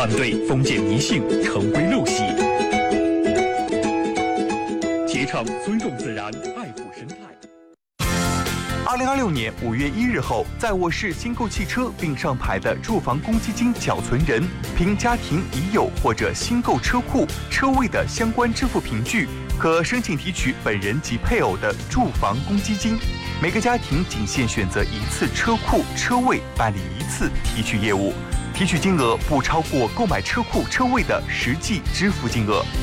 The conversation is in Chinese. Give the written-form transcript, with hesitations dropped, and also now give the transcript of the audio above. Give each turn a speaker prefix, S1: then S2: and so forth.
S1: 反对封建迷信成为陋习，提倡尊重自然，爱护生态。
S2: 2026年5月1日后，在我市新购汽车并上牌的住房公积金缴存人，凭家庭已有或者新购车库车位的相关支付凭据，可申请提取本人及配偶的住房公积金。每个家庭仅限选择一次车库车位办理一次提取业务，提取金额不超过购买车库车位的实际支付金额。